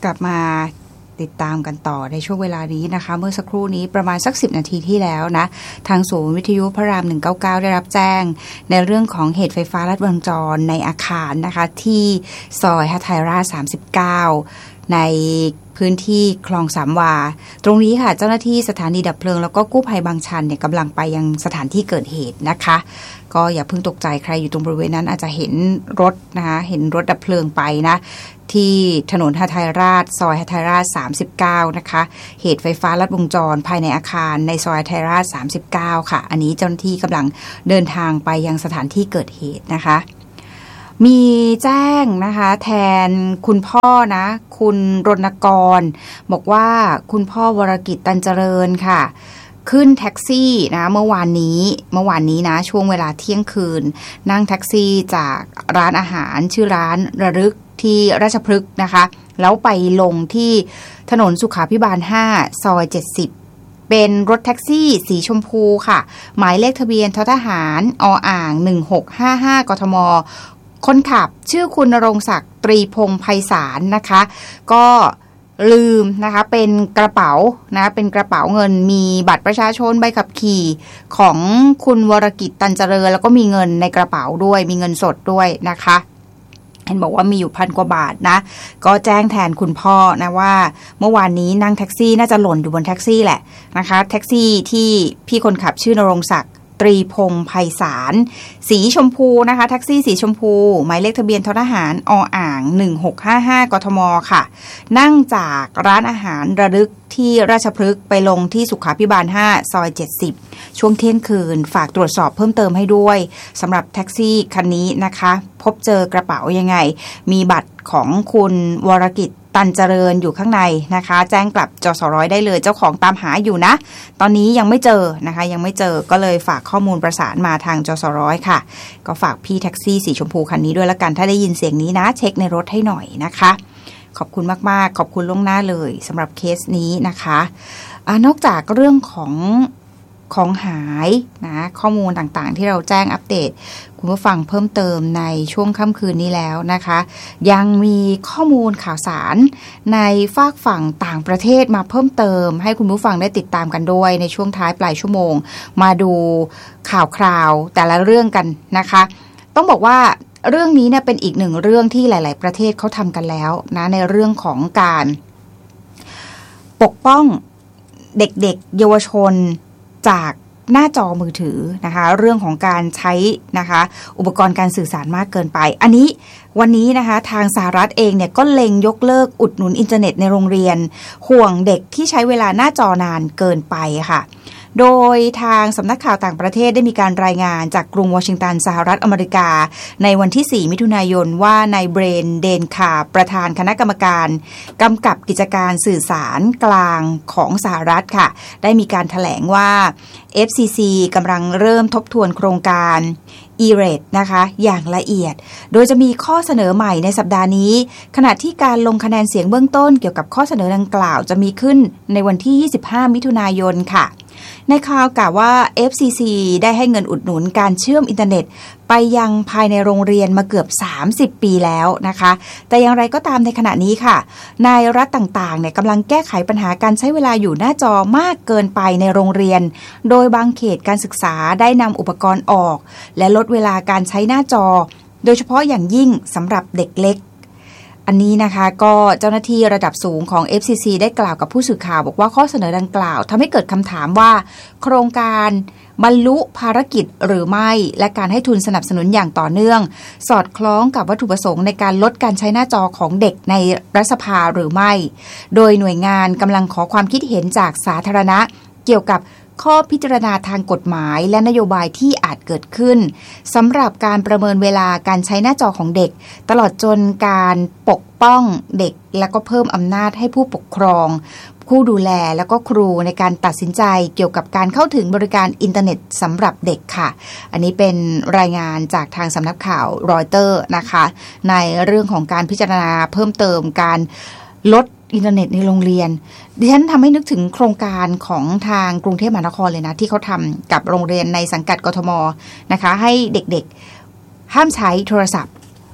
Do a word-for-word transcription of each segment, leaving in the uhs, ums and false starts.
กลับมาติดตามกันต่อในช่วงเวลานี้นะคะเมื่อสักครู่นี้ประมาณสักสิบนาทีที่แล้วนะทางศูนย์วิทยุพระรามหนึ่งเก้าเก้าได้รับแจ้งในเรื่องของเหตุไฟฟ้าลัดวงจรในอาคารนะคะที่ซอยฮัทไทราสามสิบเก้าในพื้นที่คลองสามวาตรงนี้ค่ะเจ้าหน้าที่สถานีดับเพลิงแล้วก็กู้ภัยบางชันเนี่ยกำลังไปยังสถานที่เกิดเหตุนะคะก็อย่าเพิ่งตกใจใครอยู่ตรงบริเวณนั้นอาจจะเห็นรถนะคะเห็นรถดับเพลิงไปนะที่ถนนฮัทไทราชซอยฮัทไทราชสามสิบเก้านะคะเหตุไฟฟ้าลัดวงจรภายในอาคารในซอยฮัทไทราชสามสิบเก้าค่ะอันนี้เจ้าหน้าที่กำลังเดินทางไปยังสถานที่เกิดเหตุนะคะมีแจ้งนะคะแทนคุณพ่อนะคุณรณกรบอกว่าคุณพ่อวรกิจตันเจริญค่ะขึ้นแท็กซี่นะเมื่อวานนี้เมื่อวานนี้นะช่วงเวลาเที่ยงคืนนั่งแท็กซี่จากร้านอาหารชื่อร้านระลึกที่ราชพฤกษ์นะคะแล้วไปลงที่ถนนสุขาภิบาลห้าซอยเจ็ดสิบเป็นรถแท็กซี่สีชมพูค่ะหมายเลขทะเบียนททหารออ่างหนึ่งหกห้าห้ากทมคนขับชื่อคุณณรงค์ศักดิ์ตรีพงษ์ไพศาลนะคะก็ลืมนะคะเป็นกระเป๋านะเป็นกระเป๋าเงินมีบัตรประชาชนใบขับขี่ของคุณวรกิจตันเจริญแล้วก็มีเงินในกระเป๋าด้วยมีเงินสดด้วยนะคะเห็นบอกว่ามีอยู่พันกว่าบาทนะก็แจ้งแทนคุณพ่อนะว่าเมื่อวานนี้นั่งแท็กซี่น่าจะหล่นอยู่บนแท็กซี่แหละนะคะแท็กซี่ที่พี่คนขับชื่อนรงค์ศักดิ์ตรีพงษ์ไพศาลสีชมพูนะคะแท็กซี่สีชมพูหมายเลขทะเบียนททหารออ่างหนึ่งหกห้าห้ากทมค่ะนั่งจากร้านอาหารระลึกที่ราชพฤกษ์ไปลงที่สุขาภิบาลห้าซอยเจ็ดสิบช่วงเที่ยงคืนฝากตรวจสอบเพิ่มเติมให้ด้วยสำหรับแท็กซี่คันนี้นะคะพบเจอกระเป๋ายังไงมีบัตรของคุณวรกิจตันเจริญอยู่ข้างในนะคะแจ้งกลับจสร้อยได้เลยเจ้าของตามหาอยู่นะตอนนี้ยังไม่เจอนะคะยังไม่เจอก็เลยฝากข้อมูลประสานมาทางจสร้อยค่ะก็ฝากพี่แท็กซี่สีชมพูคันนี้ด้วยละกันถ้าได้ยินเสียงนี้นะเช็คในรถให้หน่อยนะคะขอบคุณมากๆขอบคุณล่วงหน้าเลยสำหรับเคสนี้นะคะอ่านอกจากเรื่องของของหายนะข้อมูลต่างๆที่เราแจ้งอัปเดตคุณผู้ฟังเพิ่มเติมในช่วงค่ำคืนนี้แล้วนะคะยังมีข้อมูลข่าวสารในฝากฝั่งต่างประเทศมาเพิ่มเติมให้คุณผู้ฟังได้ติดตามกันด้วยในช่วงท้ายปลายชั่วโมงมาดูข่าวคราวแต่ละเรื่องกันนะคะต้องบอกว่าเรื่องนี้เนี่ยเป็นอีกหนึ่งเรื่องที่หลายๆประเทศเขาทำกันแล้วนะในเรื่องของการปกป้องเด็กๆเยาวชนจากหน้าจอมือถือนะคะเรื่องของการใช้นะคะอุปกรณ์การสื่อสารมากเกินไปอันนี้วันนี้นะคะทางสหรัฐเองเนี่ยก็เล็งยกเลิกอุดหนุนอินเทอร์เน็ตในโรงเรียนห่วงเด็กที่ใช้เวลาหน้าจอนานเกินไปค่ะโดยทางสำนักข่าวต่างประเทศได้มีการรายงานจากกรุงวอชิงตันสหรัฐอเมริกาในวันที่สี่มิถุนายนว่านายเบรนเดนคาประธานคณะกรรมการกำกับกิจการสื่อสารกลางของสหรัฐค่ะได้มีการแถลงว่า เอฟ ซี ซี กำลังเริ่มทบทวนโครงการ อี เรท นะคะอย่างละเอียดโดยจะมีข้อเสนอใหม่ในสัปดาห์นี้ขณะที่การลงคะแนนเสียงเบื้องต้นเกี่ยวกับข้อเสนอดังกล่าวจะมีขึ้นในวันที่ยี่สิบห้ามิถุนายนค่ะในข่าวกล่าวว่า เอฟ ซี ซี ได้ให้เงินอุดหนุนการเชื่อมอินเทอร์เน็ตไปยังภายในโรงเรียนมาเกือบสามสิบปีแล้วนะคะแต่อย่างไรก็ตามในขณะนี้ค่ะในรัฐต่างๆเนี่ยกำลังแก้ไขปัญหาการใช้เวลาอยู่หน้าจอมากเกินไปในโรงเรียนโดยบางเขตการศึกษาได้นำอุปกรณ์ออกและลดเวลาการใช้หน้าจอโดยเฉพาะอย่างยิ่งสำหรับเด็กเล็กอันนี้นะคะก็เจ้าหน้าที่ระดับสูงของ เอฟ ซี ซี ได้กล่าวกับผู้สื่อข่าวบอกว่าข้อเสนอดังกล่าวทำให้เกิดคำถามว่าโครงการบรรลุภารกิจหรือไม่และการให้ทุนสนับสนุนอย่างต่อเนื่องสอดคล้องกับวัตถุประสงค์ในการลดการใช้หน้าจอของเด็กในรัฐสภาหรือไม่โดยหน่วยงานกำลังขอความคิดเห็นจากสาธารณะเกี่ยวกับข้อพิจารณาทางกฎหมายและนโยบายที่อาจเกิดขึ้นสำหรับการประเมินเวลาการใช้หน้าจอของเด็กตลอดจนการปกป้องเด็กและก็เพิ่มอำนาจให้ผู้ปกครองผู้ดูแลแล้วก็ครูในการตัดสินใจเกี่ยวกับการเข้าถึงบริการอินเทอร์เน็ตสำหรับเด็กค่ะอันนี้เป็นรายงานจากทางสำนักข่าวรอยเตอร์นะคะในเรื่องของการพิจารณาเพิ่มเติมการลดอินเทอร์เน็ตในโรงเรียนดิฉันทำให้นึกถึงโครงการของทางกรุงเทพมหานครเลยนะที่เขาทำกับโรงเรียนในสังกัดกทมนะคะให้เด็กๆห้ามใช้โทรศัพท์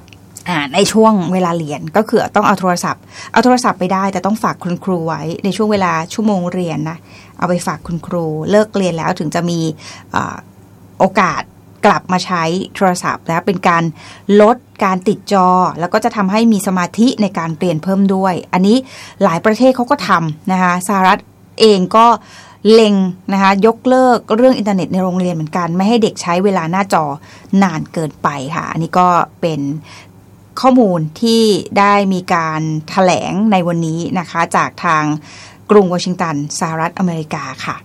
ในช่วงเวลาเรียนก็คือต้องเอาโทรศัพท์เอาโทรศัพท์ไปได้แต่ต้องฝากคุณครูไว้ในช่วงเวลาชั่วโมงเรียนนะเอาไปฝากคุณครูเลิกเรียนแล้วถึงจะมีโอกาสกลับมาใช้โทรศัพท์แล้วเป็นการลดการติดจอแล้วก็จะทำให้มีสมาธิในการเรียนเพิ่มด้วยอันนี้หลายประเทศเขาก็ทำนะคะสหรัฐเองก็เล็งนะคะยกเลิกเรื่องอินเทอร์เน็ตในโรงเรียนเหมือนกันไม่ให้เด็กใช้เวลาหน้าจอนานเกินไปค่ะอันนี้ก็เป็นข้อมูลที่ได้มีการแถลงในวันนี้นะคะจากทางกรุงวอชิงตันสหรัฐอเมริกาค่ะ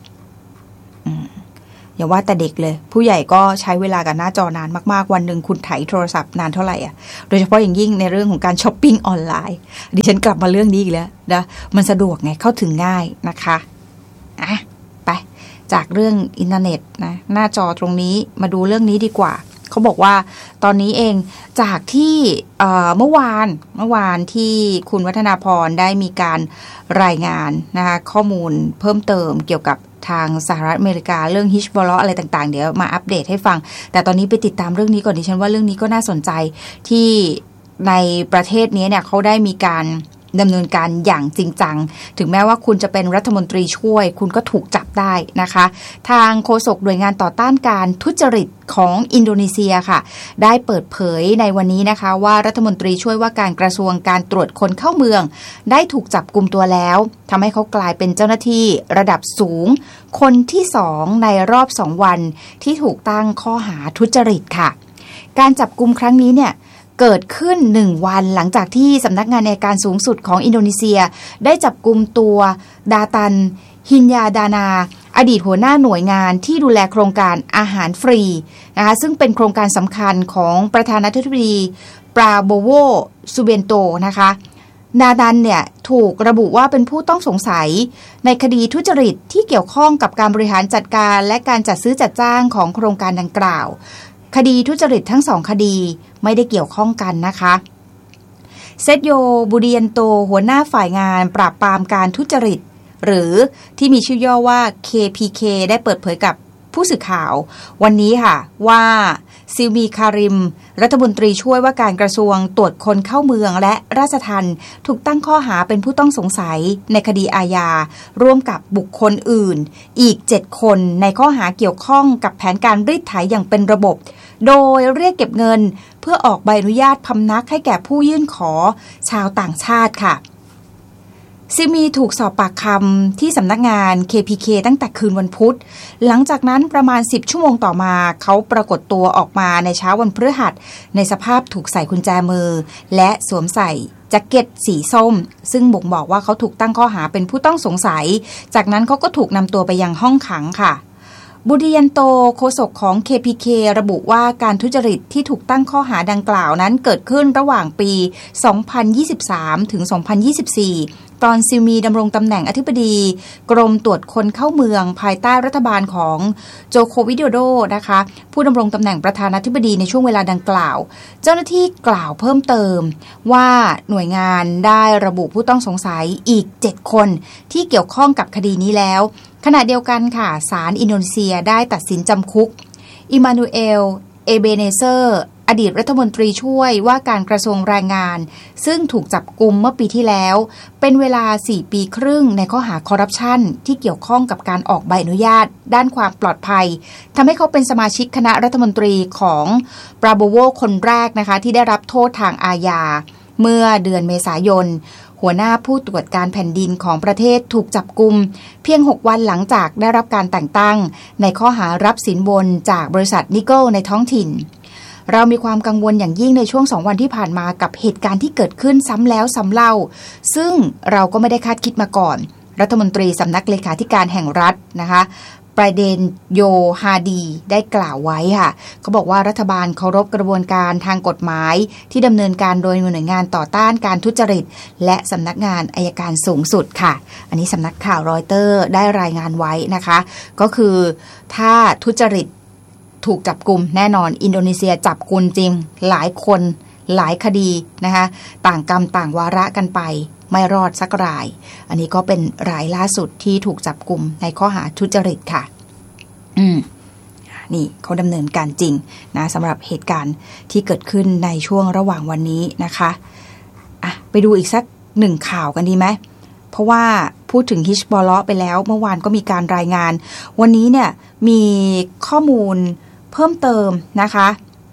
อย่าว่าแต่เด็กเลยผู้ใหญ่ก็ใช้เวลากับหน้าจอนานมากๆวันหนึ่งคุณไถโทรศัพท์นานเท่าไหร่อ่ะโดยเฉพาะอย่างยิ่งในเรื่องของการช้อปปิ้งออนไลน์ดิฉันกลับมาเรื่องนี้อีกแล้วนะมันสะดวกไงเข้าถึงง่ายนะคะอ่ะไปจากเรื่องอินเทอร์เน็ตนะหน้าจอตรงนี้มาดูเรื่องนี้ดีกว่าเขาบอกว่าตอนนี้เองจากที่เมื่อวานเมื่อวานที่คุณวัฒนาพรได้มีการรายงานนะคะข้อมูลเพิ่มเติมเกี่ยวกับทางสหรัฐอเมริกาเรื่องฮิชบอลอะไรต่างๆเดี๋ยวมาอัปเดตให้ฟังแต่ตอนนี้ไปติดตามเรื่องนี้ก่อนดิฉันว่าเรื่องนี้ก็น่าสนใจที่ในประเทศนี้เนี่ยเขาได้มีการดำเนินการอย่างจริงจังถึงแม้ว่าคุณจะเป็นรัฐมนตรีช่วยคุณก็ถูกจับได้นะคะทางโฆษกหน่วยงานต่อต้านการทุจริตของอินโดนีเซียค่ะได้เปิดเผยในวันนี้นะคะว่ารัฐมนตรีช่วยว่าการกระทรวงการตรวจคนเข้าเมืองได้ถูกจับกุมตัวแล้วทำให้เขากลายเป็นเจ้าหน้าที่ระดับสูงคนที่สองในรอบสองวันที่ถูกตั้งข้อหาทุจริตค่ะการจับกุมครั้งนี้เนี่ยเกิดขึ้นหนึ่งวันหลังจากที่สำนักงานอัยการสูงสุดของอินโดนีเซียได้จับกุมตัวดาตันฮินยาดานาอดีตหัวหน้าหน่วยงานที่ดูแลโครงการอาหารฟรีนะคะซึ่งเป็นโครงการสำคัญของประธานาธิบดีปราโบโวซูเบนโตนะคะนาดันเนี่ยถูกระบุว่าเป็นผู้ต้องสงสัยในคดีทุจริตที่เกี่ยวข้องกับการบริหารจัดการและการจัดซื้อจัดจ้างของโครงการดังกล่าวคดีทุจริตทั้งสองคดีไม่ได้เกี่ยวข้องกันนะคะเซตโยบูเดียนโตหัวหน้าฝ่ายงานปราบปรามการทุจริตหรือที่มีชื่อย่อว่า เค พี เค ได้เปิดเผยกับผู้สื่อข่าววันนี้ค่ะว่าซิลมีคาริมรัฐมนตรีช่วยว่าการกระทรวงตรวจคนเข้าเมืองและราชทัณฑ์ถูกตั้งข้อหาเป็นผู้ต้องสงสัยในคดีอาญาร่วมกับบุคคลอื่นอีกเจ็ดคนในข้อหาเกี่ยวข้องกับแผนการรีดไถอย่างเป็นระบบโดยเรียกเก็บเงินเพื่อออกใบอนุญาตพำนักให้แก่ผู้ยื่นขอชาวต่างชาติค่ะซิมีถูกสอบปากคำที่สำนักงาน เค พี เค ตั้งแต่คืนวันพุธหลังจากนั้นประมาณสิบชั่วโมงต่อมาเขาปรากฏตัวออกมาในเช้าวันพฤหัสในสภาพถูกใส่กุญแจมือและสวมใส่แจ็คเก็ตสีส้มซึ่งบ่งบอกว่าเขาถูกตั้งข้อหาเป็นผู้ต้องสงสัยจากนั้นเขาก็ถูกนำตัวไปยังห้องขังค่ะบูดิยันโตโฆษกของ เค พี เค ระบุว่าการทุจริตที่ถูกตั้งข้อหาดังกล่าวนั้นเกิดขึ้นระหว่างปี สองพันยี่สิบสาม ถึง สองพันยี่สิบสี่ ตอนซิลมีดำรงตำแหน่งอธิบดีกรมตรวจคนเข้าเมืองภายใต้รัฐบาลของโจโควิโดโดนะคะผู้ดำรงตำแหน่งประธานาธิบดีในช่วงเวลาดังกล่าวเจ้าหน้าที่กล่าวเพิ่มเติมว่าหน่วยงานได้ระบุผู้ต้องสงสัยอีกเจ็ดคนที่เกี่ยวข้องกับคดีนี้แล้วขณะเดียวกันค่ะศาลอินโดนีเซียได้ตัดสินจำคุกอิมานูเอลเอเบเนเซอร์อดีตรัฐมนตรีช่วยว่าการกระทรวงแรงงานซึ่งถูกจับกุมเมื่อปีที่แล้วเป็นเวลาสี่ปีครึ่งในข้อหาคอร์รัปชันที่เกี่ยวข้องกับการออกใบอนุญาตด้านความปลอดภัยทำให้เขาเป็นสมาชิกคณะรัฐมนตรีของปราโบโวคนแรกนะคะที่ได้รับโทษทางอาญาเมื่อเดือนเมษายนหัวหน้าผู้ตรวจการแผ่นดินของประเทศถูกจับกุมเพียงหกวันหลังจากได้รับการแต่งตั้งในข้อหารับสินบนจากบริษัทนิกเกิลในท้องถิ่นเรามีความกังวลอย่างยิ่งในช่วงสองวันที่ผ่านมากับเหตุการณ์ที่เกิดขึ้นซ้ำแล้วซ้ำเล่าซึ่งเราก็ไม่ได้คาดคิดมาก่อนรัฐมนตรีสำนักเลขาธิการแห่งรัฐนะคะประเด็นโยฮาดีได้กล่าวไว้ค่ะเขาบอกว่ารัฐบาลเคารพกระบวนการทางกฎหมายที่ดำเนินการโดยหน่วยงานต่อต้านการทุจริตและสำนักงานอัยการสูงสุดค่ะอันนี้สำนักข่าวรอยเตอร์ได้รายงานไว้นะคะก็คือถ้าทุจริตถูกจับกุมแน่นอนอินโดนีเซียจับกุมจริงหลายคนหลายคดีนะคะต่างกรรมต่างวาระกันไปไม่รอดสักรายอันนี้ก็เป็นรายล่าสุดที่ถูกจับกุมในข้อหาทุจริตค่ะอืมนี่เขาดำเนินการจริงนะสำหรับเหตุการณ์ที่เกิดขึ้นในช่วงระหว่างวันนี้นะคะอ่ะไปดูอีกสักหนึ่งข่าวกันดีไหมเพราะว่าพูดถึงฮิชบอลเลาะไปแล้วเมื่อวานก็มีการรายงานวันนี้เนี่ยมีข้อมูลเพิ่มเติมนะคะ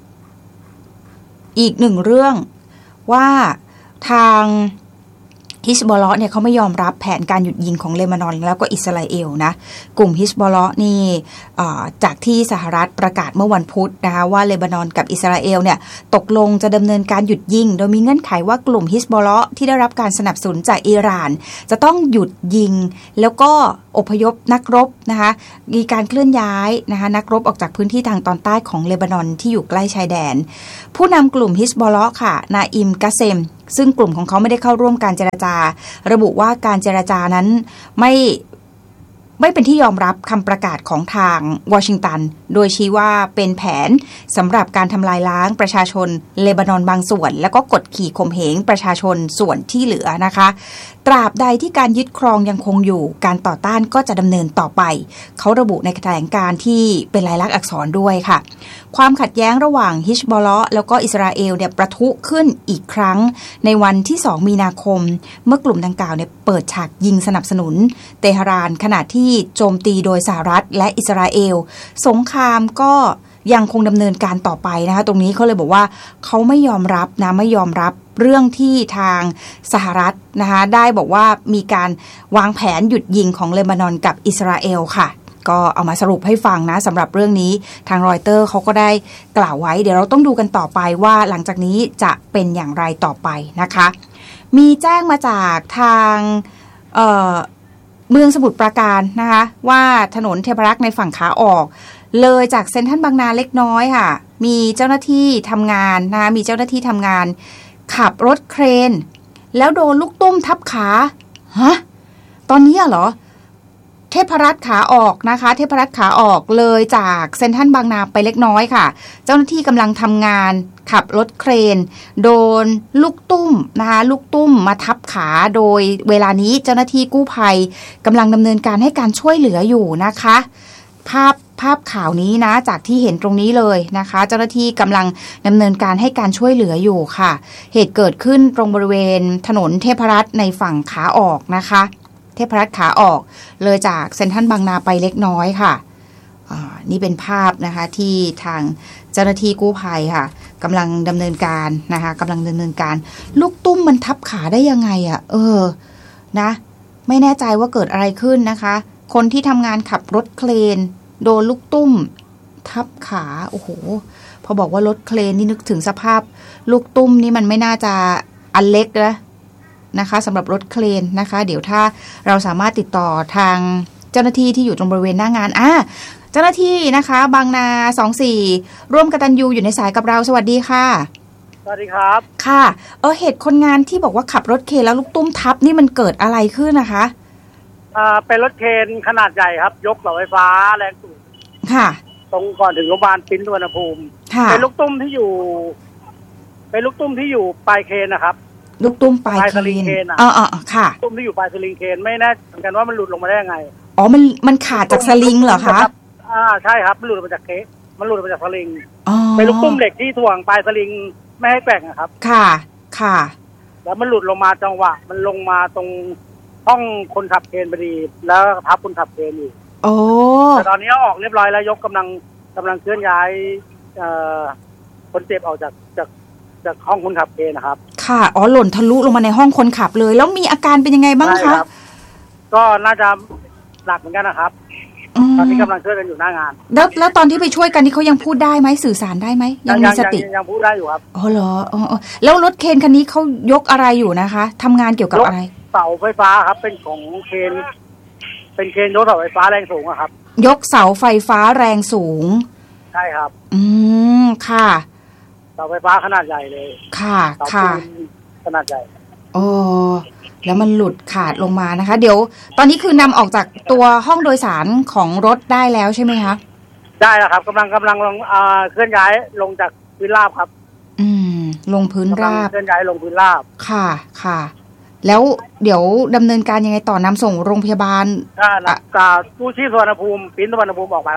อีกหนึ่งเรื่องว่าทางฮิชบอลเลาะเนี่ยเขาไม่ยอมรับแผนการหยุดยิงของเลบานอนแล้วก็อิสราเอลนะกลุ่มฮิชบอลเลาะนี่จากที่สหรัฐประกาศเมื่อวันพุธนะคะว่าเลบานอนกับอิสราเอลเนี่ยตกลงจะดำเนินการหยุดยิงโดยมีเงื่อนไขว่ากลุ่มฮิชบอลเลาะที่ได้รับการสนับสนุนจากอิหร่านจะต้องหยุดยิงแล้วก็อพยพนักรบนะคะมีการเคลื่อนย้ายนะคะนักรบออกจากพื้นที่ทางตอนใต้ของเลบานอนที่อยู่ใกล้ชายแดนผู้นำกลุ่มฮิชบอลเลาะค่ะนาอิมกาเซมซึ่งกลุ่มของเขาไม่ได้เข้าร่วมการเจรจาระบุว่าการเจรจานั้นไม่ไม่เป็นที่ยอมรับคำประกาศของทางวอชิงตันโดยชี้ว่าเป็นแผนสำหรับการทำลายล้างประชาชนเลบานอนบางส่วนแล้วก็กดขี่ข่มเหงประชาชนส่วนที่เหลือนะคะตราบใดที่การยึดครองยังคงอยู่การต่อต้านก็จะดำเนินต่อไปเขาระบุในแถลงการณ์ที่เป็นลายลักษณ์อักษรด้วยค่ะความขัดแย้งระหว่างฮิชบอลเลาะแล้วก็อิสราเอลเนี่ยประทุขึ้นอีกครั้งในวันที่สองมีนาคมเมื่อกลุ่มดังกล่าวเนี่ยเปิดฉากยิงสนับสนุนเตหะรานขณะที่โจมตีโดยสหรัฐและอิสราเอลสงครามก็ยังคงดำเนินการต่อไปนะคะตรงนี้เขาเลยบอกว่าเขาไม่ยอมรับนะไม่ยอมรับเรื่องที่ทางสหรัฐนะคะได้บอกว่ามีการวางแผนหยุดยิงของเลบานอนกับอิสราเอลค่ะก็เอามาสรุปให้ฟังนะสำหรับเรื่องนี้ทางรอยเตอร์เขาก็ได้กล่าวไว้เดี๋ยวเราต้องดูกันต่อไปว่าหลังจากนี้จะเป็นอย่างไรต่อไปนะคะมีแจ้งมาจากทางเอ่อเมืองสมุทรปราการนะคะว่าถนนเทพรักษ์ในฝั่งขาออกเลยจากเซ็นทรัลบางนาเล็กน้อยค่ะมีเจ้าหน้าที่ทำงานนะคะมีเจ้าหน้าที่ทำงานขับรถเครนแล้วโดนลูกตุ้มทับขาฮะตอนนี้เหรอเทพรัตน์ขาออกนะคะเทพรัตน์ขาออกเลยจากเซ็นทรัลบางนาไปเล็กน้อยค่ะเจ้าหน้าที่กำลังทำงานขับรถเครนโดนลูกตุ้มนะคะลูกตุ้มมาทับขาโดยเวลานี้เจ้าหน้าที่กู้ภัยกำลังดำเนินการให้การช่วยเหลืออยู่นะคะภาพภาพข่าวนี้นะจากที่เห็นตรงนี้เลยนะคะเจ้าหน้าที่กำลังดำเนินการให้การช่วยเหลืออยู่ค่ะเหตุเกิดขึ้นตรงบริเวณถนนเทพรัตน์ในฝั่งขาออกนะคะเทพรัตน์ขาออกเลยจากเซ็นทรัลบางนาไปเล็กน้อยค่ะนี่เป็นภาพนะคะที่ทางเจ้าหน้าที่กู้ภัยค่ะกำลังดำเนินการนะคะกำลังดำเนินการลูกตุ้มมันทับขาได้ยังไงอ่ะเออนะไม่แน่ใจว่าเกิดอะไรขึ้นนะคะคนที่ทำงานขับรถเครนโดนลูกตุ้มทับขาโอ้โหพอบอกว่ารถเครนนี่นึกถึงสภาพลูกตุ้มนี่มันไม่น่าจะอันเล็กนะนะคะสำหรับรถเครนนะคะเดี๋ยวถ้าเราสามารถติดต่อทางเจ้าหน้าที่ที่อยู่ตรงบริเวณหน้างานอ่ะเจ้าหน้าที่นะคะบางนาสองสี่ร่วมกตัญญูอยู่ในสายกับเราสวัสดีค่ะสวัสดีครับค่ะเออเหตุคนงานที่บอกว่าขับรถเครนแล้วลูกตุ้มทับนี่มันเกิดอะไรขึ้นนะคะอ่าเป็นรถเครนขนาดใหญ่ครับยกเสาไฟฟ้าแรงสูงค่ะตรงก่อนถึงโรงพยาบาลปิ้นสุวรรณภูมิเป็นลูกตุ้มที่อยู่เป็นลูกตุ้มที่อยู่ปลายเครนนะครับลูกตุ้มปลายเครนอ๋อๆค่ะตุ้มที่อยู่ปลายสลิงเครนไม่แน่เหมือนกันว่ามันหลุดลงมาได้ยังไงอ๋อมันมันขาดจากสลิงเหรอคะอ่าใช่ครับมันหลุดมาจากเคสมันหลุดมาจากสลิงเป็นลูกตุ้มเหล็กที่ถ่วงปลายสลิงไม่ให้แกว่งนะครับค่ะค่ะแล้วมันหลุดลงมาจังหวะมันลงมาตรงห้องคนขับเครนพอดีแล้วทับคนขับเครนอยู่โอ้แต่ตอนนี้ออกเรียบร้อยแล้วยกกำลังกำลังเคลื่อนย้ายเอ่อคนเจ็บออกจากจากจากห้องคนขับเครนนะครับค่ะอ๋อหล่นทะลุลงมาในห้องคนขับเลยแล้วมีอาการเป็นยังไงบ้างคะก็น่าจะหนักเหมือนกันนะครับตอนนี้กำลังช่วยกันอยู่หน้างานแล้วแล้วตอนที่ไปช่วยกันนี่เขายังพูดได้ไหมสื่อสารได้ไหมยังมีสติยังพูดได้อยู่ครับอ๋อเหรออ๋อแล้วรถเครนคันนี้เขายกอะไรอยู่นะคะทำงานเกี่ยวกับอะไรเสาไฟฟ้าครับเป็นของเครนเป็นเครนยกเสาไฟฟ้าแรงสูงครับยกเสาไฟฟ้าแรงสูงใช่ครับอืมค่ะเสาไฟฟ้าขนาดใหญ่เลยค่ะค่ะขนาดใหญ่โอ้แล้วมันหลุดขาดลงมานะคะเดี๋ยวตอนนี้คือนำออกจากตัวห้องโดยสารของรถได้แล้วใช่ไหมคะได้แล้วครับกำลังกำลังลงเคลื่อนย้ายลงจากพื้นราบครับอืมลงพื้นราบเคลื่อนย้ายลงพื้นราบค่ะค่ะแล้วเดี๋ยวดำเนินการยังไงต่อนำส่งโรงพยาบาลอ่าจากกู้ชีพสุวรรณภูมิปิ้นสุวรรณภูมิออกมาแล้วครับ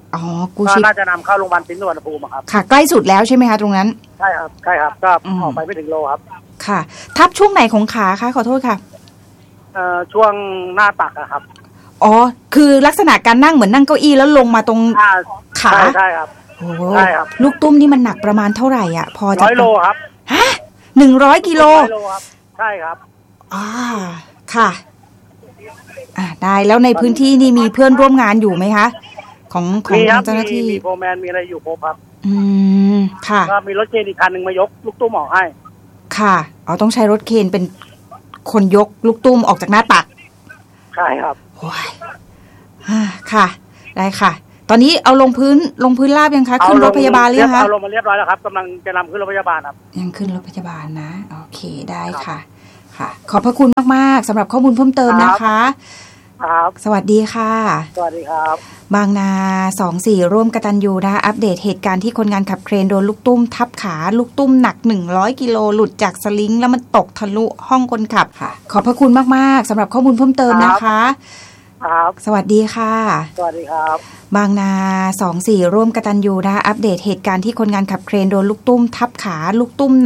อ๋อกู้ก็ชีพน่าจะนำเข้าโรงพยาบาลสินสุวรรณภูมิครับค่ะใกล้สุดแล้วใช่ไหมคะตรงนั้นใช่ครับใช่ครับก็อืมออกไปไม่ถึงโลครับค่ะ ทับช่วงไหนของขาคะขอโทษค่ะเอ่อช่วงหน้าตักอะครับอ๋อคือลักษณะการนั่งเหมือนนั่งเก้าอี้แล้วลงมาตรงอ่าขาใช่ใช่ครับโอ้ใช่ครับลูกตุ้มนี่มันหนักประมาณเท่าไหร่อ่ะพอจะร้อยโลครับฮะหนึ่งร้อยกิโลร้อยโลครับใช่ครับอ่าค่ะอ่าได้แล้วในพื้นที่นี่มีเพื่อนร่วมงานอยู่ไหมคะของของมีครับเจ้าหน้าที่มีโฟร์แมนมีอะไรอยู่ครบครับอืมค่ะก็มีรถเคนอีกคันหนึ่งมายกลูกตุ้มออกให้ค่ะอ๋อต้องใช้รถเคนเป็นคนยกลูกตุ้มออกจากหน้าตักใช่ครับโอ้ยอ่าค่ะได้ค่ะตอนนี้เอาลงพื้นลงพื้นราบยังคะขึ้นรถพยาบาลหรือยังคะเอาลงมาเรียบร้อยแล้วครับกำลังจะนำขึ้นรถพยาบาลครับยังขึ้นรถพยาบาลนะโอเคได้ค่ะค่ะขอบพระคุณมากๆสำหรับข้อมูลเพิ่มเติมนะคะครับสวัสดีค่ะสวัสดีครับบางนาสองสี่ร่วมกตัญญูนะคะอัปเดตเหตุการณ์ที่คนงานขับเครนโดนลูกตุ้มทับขาลูกตุ้มหนักหนึ่งร้อยกิโลหลุดจากสลิงแล้วมันตกทะลุห้องคนขับค่ะขอบพระคุณมากๆสำหรับข้อมูลเพิ่มเติมนะคะครับสวัสดีค่ะสวัสดีครับบางนาสองสี่ร่วมกตัญญูนะคะอัปเดตเหตุการณ์ที่คนงานขับเครนโดนลูกตุ้มทับขาลูกตุ้ม